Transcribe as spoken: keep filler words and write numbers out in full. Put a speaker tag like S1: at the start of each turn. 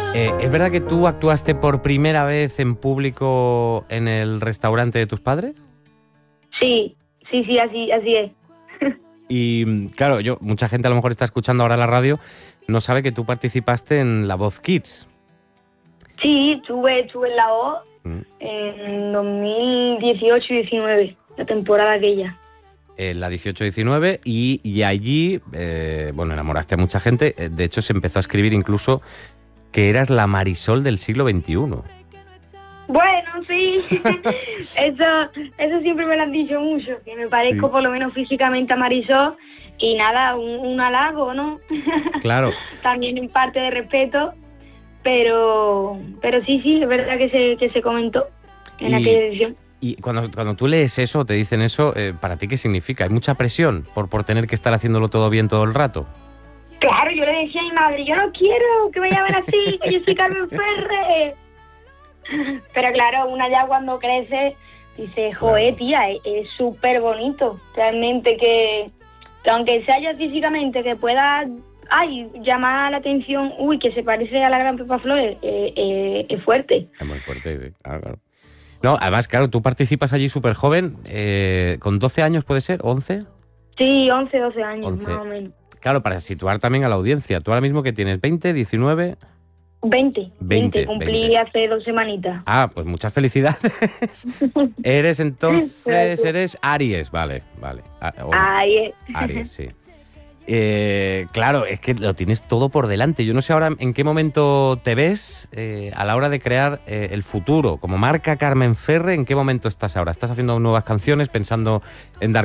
S1: Eh, ¿Es verdad que tú actuaste por primera vez en público en el restaurante de tus padres?
S2: Sí, sí, sí, así, así es.
S1: Y claro, yo, mucha gente a lo mejor está escuchando ahora la radio, no sabe que tú participaste en La Voz Kids.
S2: Sí, estuve, estuve en la O
S1: Mm.
S2: en dos mil dieciocho y diecinueve, la temporada aquella.
S1: En la dieciocho diecinueve y, y allí, eh, bueno, enamoraste a mucha gente. Eh, De hecho, se empezó a escribir incluso que eras la Marisol del siglo veintiuno.
S2: Bueno, sí, eso, eso siempre me lo han dicho mucho, que me parezco
S1: Sí.
S2: por lo menos físicamente a Marisol y nada, un, un halago, ¿no?
S1: Claro.
S2: También en parte de respeto, pero pero sí, sí, es verdad que se, que se comentó en
S1: Y,
S2: aquella edición.
S1: y cuando, cuando tú lees eso, te dicen eso, eh, ¿para ti qué significa? ¿Hay mucha presión por, por tener que estar haciéndolo todo bien todo el rato?
S2: Claro, yo le decía a mi madre, yo no quiero que me llamen así, que yo soy Carmen Ferre. Pero claro, una ya cuando crece dice, joder, tía, es- es súper bonito. Realmente que, que aunque sea ya físicamente, que pueda ay, llamar la atención, uy, que se parece a la gran Pepa Flores, eh, eh, es fuerte.
S1: Es muy fuerte, sí, claro, claro. No, además, claro, tú participas allí súper joven, eh, con doce años puede ser, once.
S2: Sí, once, doce años,
S1: once.
S2: más o menos.
S1: Claro, para situar también a la audiencia. Tú ahora mismo que tienes veinte, diecinueve.
S2: veinte,
S1: veinte,
S2: veinte, cumplí
S1: veinte.
S2: hace dos semanitas.
S1: Ah, pues muchas felicidades. Eres entonces,
S2: Gracias.
S1: eres Aries, vale, vale. Ah, o-
S2: Ahí es.
S1: Aries, sí. Eh, claro, es que lo tienes todo por delante. Yo no sé ahora en qué momento te ves eh, a la hora de crear eh, el futuro. Como marca Carmen Ferre, ¿en qué momento estás ahora? ¿Estás haciendo nuevas canciones, pensando en dar